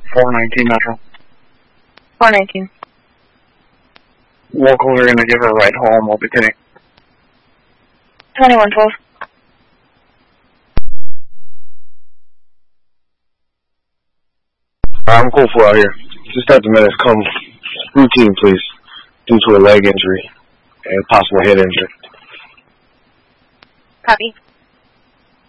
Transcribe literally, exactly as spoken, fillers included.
four nineteen Metro. four nineteen. Locals are going to give her a ride home. We'll be hitting. twenty-one twelve. I'm cool for out here. Just have the medics come routine, please, due to a leg injury and possible head injury. Copy.